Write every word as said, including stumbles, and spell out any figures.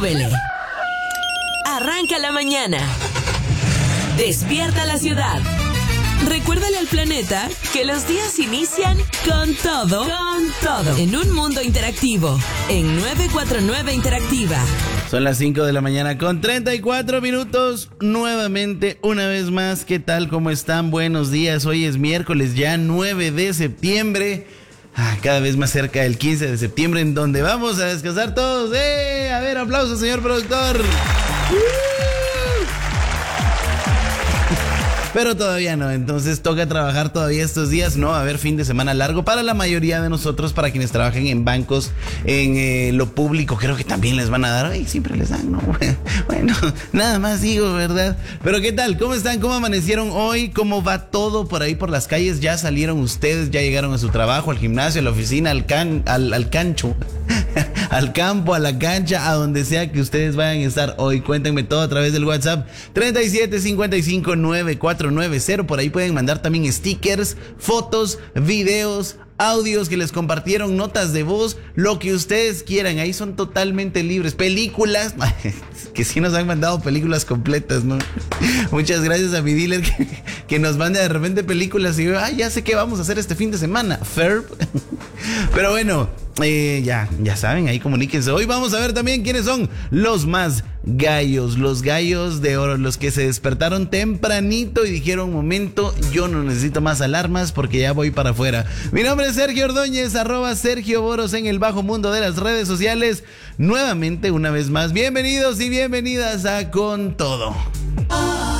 súbele. Arranca la mañana. Despierta la ciudad. Recuérdale al planeta que los días inician con todo, con todo, en un mundo interactivo, en nueve cuatro nueve Interactiva. Son las cinco de la mañana con treinta y cuatro minutos. Nuevamente, una vez más, ¿qué tal? ¿Cómo están? Buenos días. Hoy es miércoles ya nueve de septiembre. Ah, cada vez más cerca del quince de septiembre, en donde vamos a descansar todos. ¡Eh! A ver, aplausos, señor productor. ¡Uh! Pero todavía no, entonces toca trabajar todavía estos días. No va a haber fin de semana largo para la mayoría de nosotros, para quienes trabajen en bancos, en eh, lo público, creo que también les van a dar. Ay, siempre les dan, ¿no? Bueno, nada más digo, ¿verdad? Pero ¿qué tal? ¿Cómo están? ¿Cómo amanecieron hoy? ¿Cómo va todo por ahí por las calles? ¿Ya salieron ustedes? ¿Ya llegaron a su trabajo, al gimnasio, a la oficina, al, can, al, al cancho? Al campo, a la cancha, a donde sea que ustedes vayan a estar hoy. Cuéntenme todo a través del WhatsApp treinta y siete cincuenta y cinco noventa y cuatro noventa. Por ahí pueden mandar también stickers, fotos, videos, audios que les compartieron, notas de voz, lo que ustedes quieran. Ahí son totalmente libres. Películas, que sí nos han mandado películas completas, ¿no? Muchas gracias a mi dealer que, que nos manda de repente películas y yo, ah, ya sé qué vamos a hacer este fin de semana. Ferb. Pero bueno, eh, ya, ya saben, ahí comuníquense. Hoy vamos a ver también quiénes son los más gallos, los gallos de oro, los que se despertaron tempranito y dijeron, momento, yo no necesito más alarmas porque ya voy para afuera. Mi nombre es Sergio Ordóñez, arroba Sergio Boros en el bajo mundo de las redes sociales. Nuevamente, una vez más, bienvenidos y bienvenidas a Con Todo.